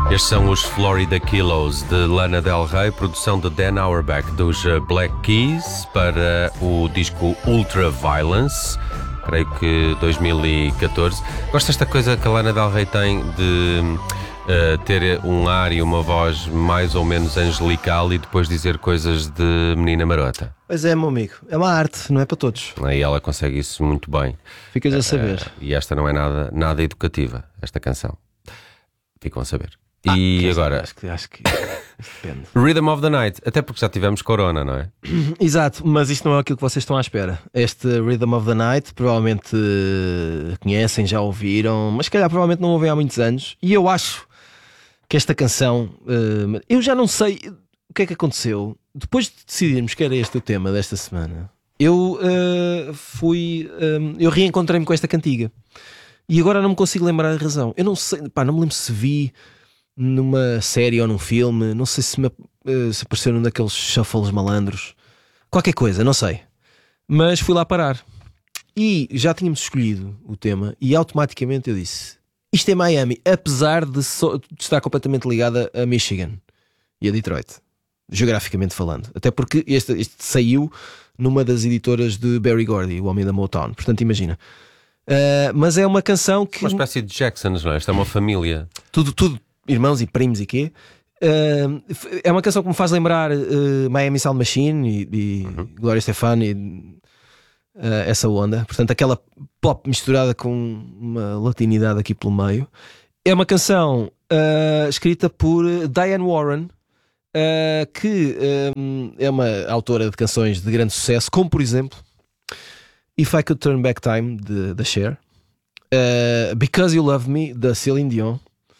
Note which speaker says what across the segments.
Speaker 1: Estes são os Florida Kilos de Lana Del Rey, produção de Dan Auerbach dos Black Keys para o disco Ultraviolence, creio que 2014. Gosto desta coisa que a Lana Del Rey tem de ter um ar e uma voz mais ou menos angelical e depois dizer coisas de menina marota.
Speaker 2: Pois é, meu amigo, é uma arte, não é para todos.
Speaker 1: E ela consegue isso muito bem.
Speaker 2: Ficas a saber.
Speaker 1: E esta não é nada educativa, esta canção. Ficam a saber. E agora?
Speaker 2: Acho que depende.
Speaker 1: Rhythm of the Night, até porque já tivemos Corona, não é?
Speaker 2: Exato, mas isto não é aquilo que vocês estão à espera. Este Rhythm of the Night provavelmente conhecem, já ouviram, mas se calhar provavelmente não ouvem há muitos anos. E eu acho que esta canção, eu já não sei o que é que aconteceu. Depois de decidirmos que era este o tema desta semana, eu reencontrei-me com esta cantiga. E agora não me consigo lembrar a razão. Eu não sei, não me lembro se vi numa série ou num filme, não sei se apareceu num daqueles shuffles malandros, qualquer coisa, não sei. Mas fui lá parar. E já tínhamos escolhido o tema e automaticamente eu disse: isto é Miami, apesar de estar completamente ligada a Michigan e a Detroit, geograficamente falando. Até porque este saiu numa das editoras de Berry Gordy, o homem da Motown. Portanto, imagina. Mas é uma canção que...
Speaker 1: Uma espécie de Jacksons, não é? Esta é uma família.
Speaker 2: Tudo, irmãos e primos e quê. É uma canção que me faz lembrar Miami Sound Machine e Gloria Estefan e essa onda. Portanto, aquela pop misturada com uma latinidade aqui pelo meio. É uma canção escrita por Diane Warren, que é uma autora de canções de grande sucesso, como por exemplo If I Could Turn Back Time, da Cher, Because You Love Me, da Celine Dion,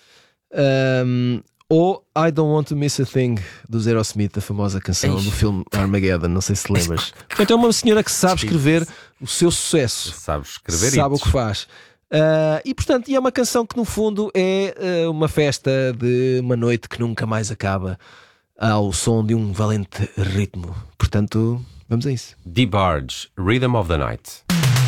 Speaker 2: ou I Don't Want to Miss a Thing, do Aerosmith, a famosa canção do filme Armageddon. Não sei se lembras. Portanto, é uma senhora que sabe escrever o seu sucesso,
Speaker 1: sabe escrever,
Speaker 2: sabe o que faz. E portanto, é uma canção que no fundo é uma festa de uma noite que nunca mais acaba, ao som de um valente ritmo. Portanto, vamos a isso.
Speaker 1: DeBarge, Rhythm of the Night.